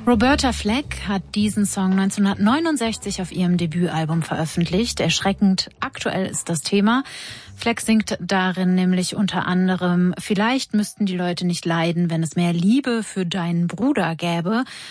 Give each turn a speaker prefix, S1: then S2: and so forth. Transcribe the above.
S1: Roberta Flack hat diesen Song 1969 auf ihrem Debütalbum veröffentlicht. Erschreckend aktuell ist das Thema. Flack singt darin nämlich unter anderem: Vielleicht müssten die Leute nicht leiden, wenn es mehr Liebe für deinen Bruder gäbe.